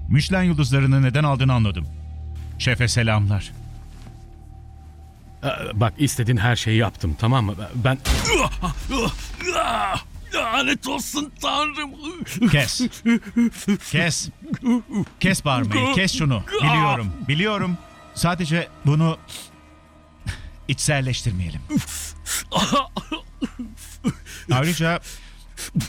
Michelin yıldızlarını neden aldığını anladım. Şefe selamlar. Bak istediğin her şeyi yaptım, tamam mı? Ben... Lanet olsun Tanrım. Kes. Kes. Kes bağırmayı. Kes şunu. Biliyorum. Sadece bunu içselleştirmeyelim. Ayrıca